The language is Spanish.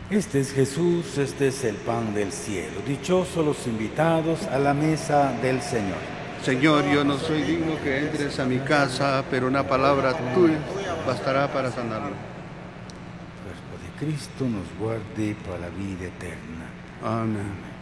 Este es Jesús, este es el pan del cielo. Dichosos los invitados a la mesa del Señor. Señor, yo no soy digno que entres a mi casa, pero una palabra tuya bastará para sanarlo. El cuerpo de Cristo nos guarde para la vida eterna. Amén.